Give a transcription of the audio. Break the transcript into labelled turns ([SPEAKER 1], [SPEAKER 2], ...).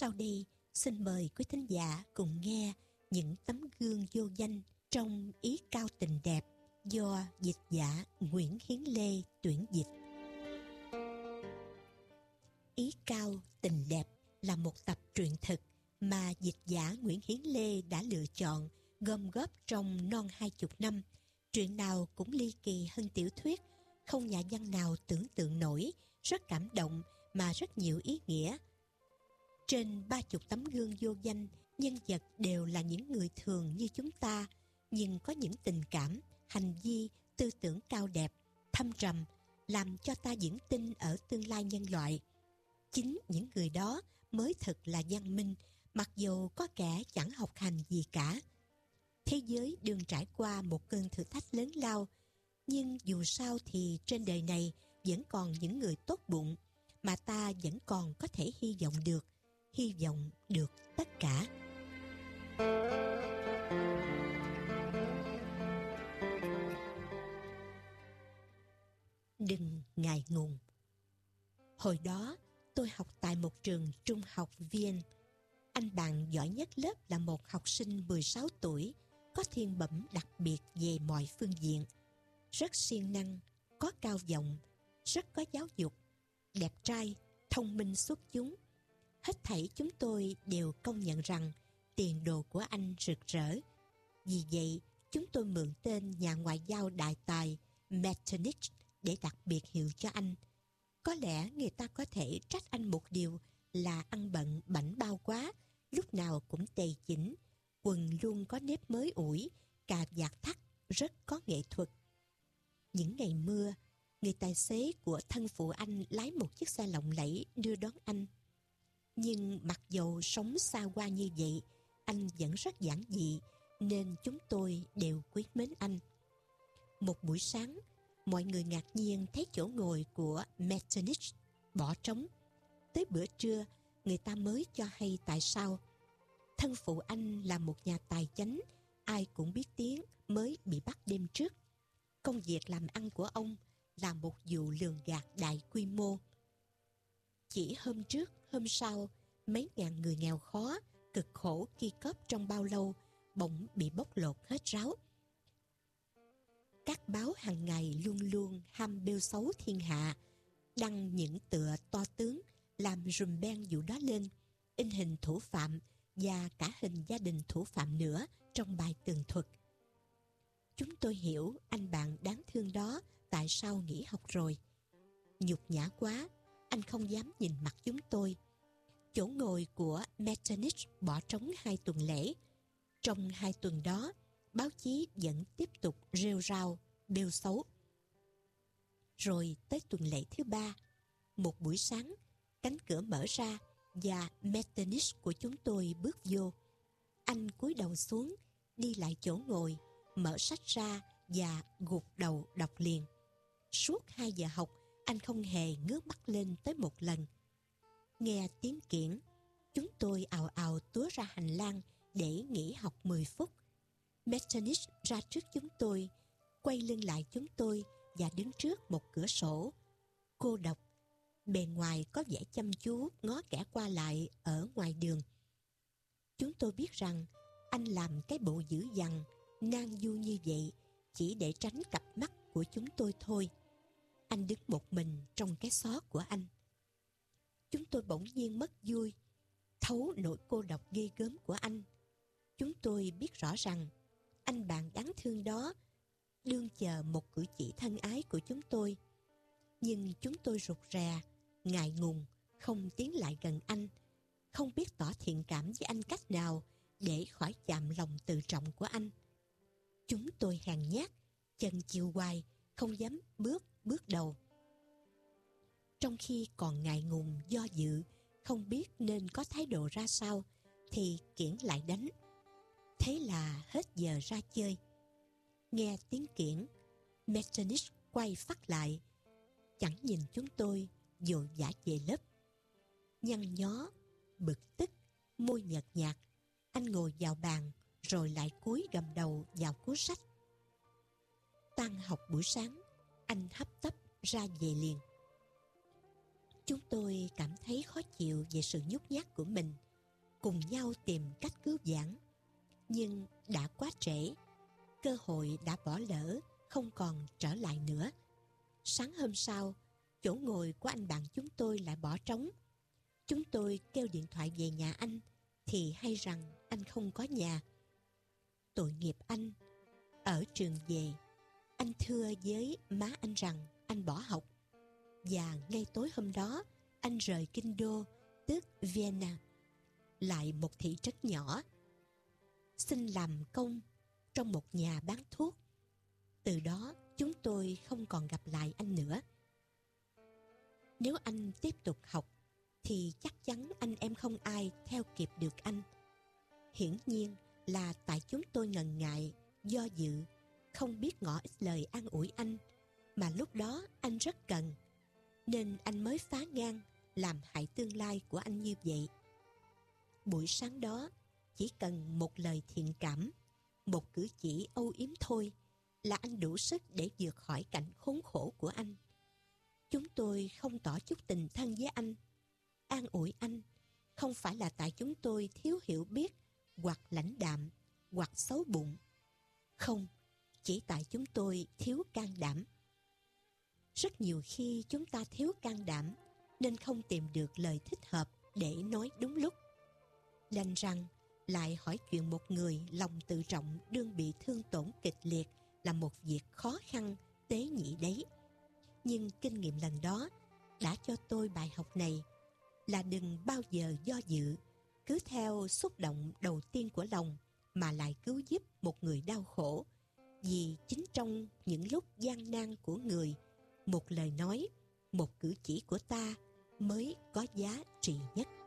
[SPEAKER 1] Sau đây, xin mời quý thính giả cùng nghe những tấm gương vô danh trong Ý Cao Tình Đẹp do dịch giả Nguyễn Hiến Lê tuyển dịch. Ý Cao Tình Đẹp là một tập truyện thực mà dịch giả Nguyễn Hiến Lê đã lựa chọn gom góp trong non 20 năm. Truyện nào cũng ly kỳ hơn tiểu thuyết, không nhà văn nào tưởng tượng nổi, rất cảm động mà rất nhiều ý nghĩa. Trên 30 tấm gương vô danh, nhân vật đều là những người thường như chúng ta, nhưng có những tình cảm, hành vi, tư tưởng cao đẹp, thâm trầm, làm cho ta vững tin ở tương lai nhân loại. Chính những người đó mới thực là văn minh, mặc dù có kẻ chẳng học hành gì cả. Thế giới đương trải qua một cơn thử thách lớn lao, nhưng dù sao thì trên đời này vẫn còn những người tốt bụng, mà ta vẫn còn có thể hy vọng được tất cả. Đừng ngại ngùng. Hồi đó tôi học tại một trường trung học Viên. Anh bạn giỏi nhất lớp là một học sinh 16 tuổi, có thiên bẩm đặc biệt về mọi phương diện. Rất siêng năng, có cao vọng, rất có giáo dục, đẹp trai, thông minh xuất chúng. Hết thảy chúng tôi đều công nhận rằng tiền đồ của anh rực rỡ. Vì vậy, chúng tôi mượn tên nhà ngoại giao đại tài Metternich để đặc biệt hiệu cho anh. Có lẽ người ta có thể trách anh một điều là ăn bận bảnh bao quá, lúc nào cũng tề chỉnh, quần luôn có nếp mới ủi, cà vạt thắt, rất có nghệ thuật. Những ngày mưa, người tài xế của thân phụ anh lái một chiếc xe lộng lẫy đưa đón anh. Nhưng mặc dầu sống xa hoa như vậy, anh vẫn rất giản dị, nên chúng tôi đều quý mến anh. Một buổi sáng, mọi người ngạc nhiên thấy chỗ ngồi của Metternich bỏ trống. Tới bữa trưa, người ta mới cho hay tại sao. Thân phụ anh là một nhà tài chánh, ai cũng biết tiếng, mới bị bắt đêm trước. Công việc làm ăn của ông là một vụ lường gạt đại quy mô. Chỉ hôm trước, hôm sau, mấy ngàn người nghèo khó, cực khổ ki cóp trong bao lâu, bỗng bị bóc lột hết ráo. Các báo hàng ngày luôn luôn ham bêu xấu thiên hạ, đăng những tựa to tướng, làm rùm beng vụ đó lên, in hình thủ phạm và cả hình gia đình thủ phạm nữa trong bài tường thuật. Chúng tôi hiểu anh bạn đáng thương đó tại sao nghỉ học rồi. Nhục nhã quá, anh không dám nhìn mặt chúng tôi. Chỗ ngồi của Metternich bỏ trống 2 tuần lễ. Trong 2 tuần đó, báo chí vẫn tiếp tục rêu rao, bêu xấu. Rồi tới tuần lễ thứ 3, một buổi sáng, cánh cửa mở ra và Metternich của chúng tôi bước vô. Anh cúi đầu xuống, đi lại chỗ ngồi, mở sách ra và gục đầu đọc liền. Suốt 2 giờ học, anh không hề ngước mắt lên tới một lần. Nghe tiếng kiển, chúng tôi ào ào túa ra hành lang để nghỉ học 10 phút. Metternich ra trước chúng tôi, quay lưng lại chúng tôi và đứng trước một cửa sổ. Cô độc, bề ngoài có vẻ chăm chú ngó kẻ qua lại ở ngoài đường. Chúng tôi biết rằng anh làm cái bộ dữ dằn, nan du như vậy chỉ để tránh cặp mắt của chúng tôi thôi. Anh đứng một mình trong cái xó của anh. Chúng tôi bỗng nhiên mất vui, thấu nỗi cô độc ghê gớm của anh. Chúng tôi biết rõ rằng anh bạn đáng thương đó đương chờ một cử chỉ thân ái của chúng tôi. Nhưng chúng tôi rụt rè, ngại ngùng, không tiến lại gần anh, không biết tỏ thiện cảm với anh cách nào để khỏi chạm lòng tự trọng của anh. Chúng tôi hèn nhát, chần chừ hoài, không dám bước đầu. Trong khi còn ngại ngùng do dự, không biết nên có thái độ ra sao, thì kiển lại đánh. Thế là hết giờ ra chơi. Nghe tiếng kiển, Metternich quay phắt lại, chẳng nhìn chúng tôi, vội vã về lớp. Nhăn nhó, bực tức, môi nhợt nhạt, anh ngồi vào bàn rồi lại cúi gầm đầu vào cuốn sách. Tan học buổi sáng, anh hấp tấp ra về liền. Chúng tôi cảm thấy khó chịu về sự nhút nhát của mình. cùng nhau tìm cách cứu vãn. Nhưng đã quá trễ, cơ hội đã bỏ lỡ, không còn trở lại nữa. Sáng hôm sau, chỗ ngồi của anh bạn chúng tôi lại bỏ trống. Chúng tôi kêu điện thoại về nhà anh thì hay rằng anh không có nhà. Tội nghiệp anh. Ở trường về, anh thưa với má anh rằng anh bỏ học. Và ngay tối hôm đó, anh rời kinh đô, tức Vienna, lại một thị trấn nhỏ, xin làm công trong một nhà bán thuốc. Từ đó chúng tôi không còn gặp lại anh nữa. Nếu anh tiếp tục học thì chắc chắn anh em không ai theo kịp được anh. Hiển nhiên là tại chúng tôi ngần ngại, do dự, không biết ngỏ ít lời an ủi anh, mà lúc đó anh rất cần, nên anh mới phá ngang làm hại tương lai của anh như vậy. Buổi sáng đó, chỉ cần một lời thiện cảm, một cử chỉ âu yếm thôi là anh đủ sức để vượt khỏi cảnh khốn khổ của anh. Chúng tôi không tỏ chút tình thân với anh, an ủi anh, không phải là tại chúng tôi thiếu hiểu biết, hoặc lãnh đạm, hoặc xấu bụng. Không, chỉ tại chúng tôi thiếu can đảm. Rất nhiều khi chúng ta thiếu can đảm nên không tìm được lời thích hợp để nói đúng lúc. Đành rằng lại hỏi chuyện một người lòng tự trọng đương bị thương tổn kịch liệt là một việc khó khăn tế nhị đấy. Nhưng kinh nghiệm lần đó đã cho tôi bài học này là đừng bao giờ do dự, cứ theo xúc động đầu tiên của lòng mà lại cứu giúp một người đau khổ. Vì chính trong những lúc gian nan của người, một lời nói, một cử chỉ của ta mới có giá trị nhất.